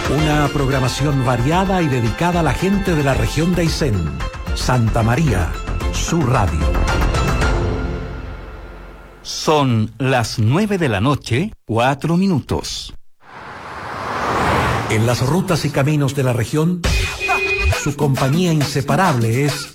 Una programación variada y dedicada a la gente de la región de Aysén. Santa María, su radio. Son las 9:04 p.m. En las rutas y caminos de la región, su compañía inseparable es